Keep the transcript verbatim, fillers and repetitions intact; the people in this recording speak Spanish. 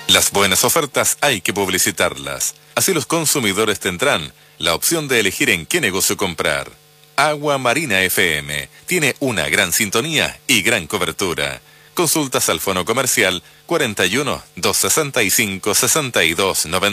Las buenas ofertas hay que publicitarlas. Así los consumidores tendrán la opción de elegir en qué negocio comprar. Agua Marina F M tiene una gran sintonía y gran cobertura. Consultas al fono comercial cuarenta y uno, doscientos sesenta y cinco, sesenta y dos noventa.